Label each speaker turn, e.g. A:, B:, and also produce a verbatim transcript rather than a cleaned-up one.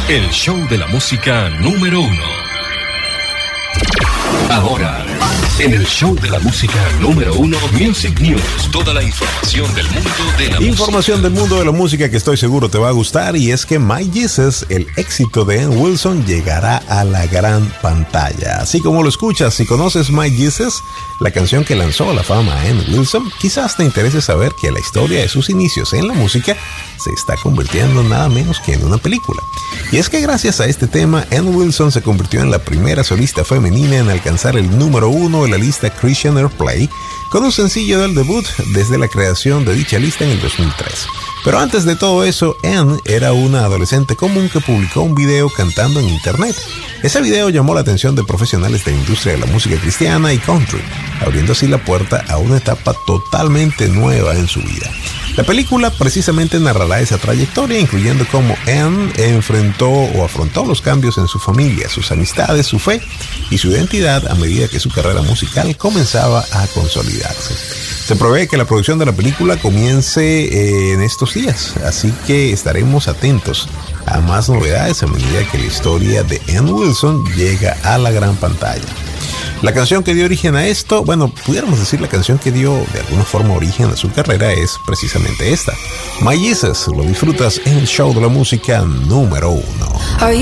A: El show de la música número uno. Ahora, en el show de la música número uno, Music News. Toda la información del mundo de la
B: Información música. del mundo de la música que estoy seguro te va a gustar, y es que My Jesus, el éxito de Ann Wilson, llegará a la gran pantalla. Así como lo escuchas, si conoces My Jesus, la canción que lanzó a la fama a Ann Wilson, quizás te interese saber que la historia de sus inicios en la música se está convirtiendo nada menos que en una película. Y es que gracias a este tema, Ann Wilson se convirtió en la primera solista femenina en alcanzar el número uno de la lista Christian Airplay, con un sencillo del debut desde la creación de dicha lista en el dos mil tres. Pero antes de todo eso, Ann era una adolescente común que publicó un video cantando en internet. Ese video llamó la atención de profesionales de la industria de la música cristiana y country, abriendo así la puerta a una etapa totalmente nueva en su vida. La película precisamente narrará esa trayectoria, incluyendo cómo Ann enfrentó o afrontó los cambios en su familia, sus amistades, su fe y su identidad a medida que su carrera musical comenzaba a consolidarse. Se prevé que la producción de la película comience eh, en estos días, así que estaremos atentos a más novedades a medida que la historia de Ann Wilson llega a la gran pantalla. La canción que dio origen a esto, bueno, pudiéramos decir la canción que dio de alguna forma origen a su carrera es precisamente esta. My Jesus, lo disfrutas en el show de la música número uno.